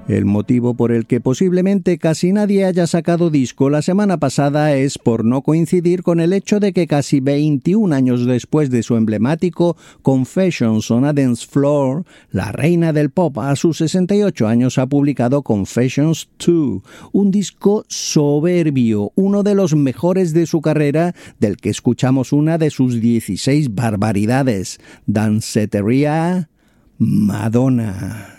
El motivo por el que posiblemente casi nadie haya sacado disco la semana pasada es por no coincidir con el hecho de que casi 21 años después de su emblemático Confessions on a Dance Floor, la reina del pop a sus 68 años ha publicado Confessions 2, un disco soberbio, uno de los mejores de su carrera, del que escuchamos una de sus 16 barbaridades, Danceteria Madonna.